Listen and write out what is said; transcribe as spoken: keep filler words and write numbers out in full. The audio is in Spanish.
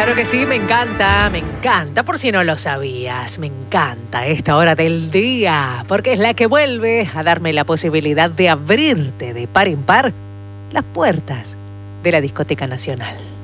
Claro que sí, me encanta, me encanta, por si no lo sabías, me encanta esta hora del día, porque es la que vuelve a darme la posibilidad de abrirte de par en par las puertas de la Discoteca Nacional.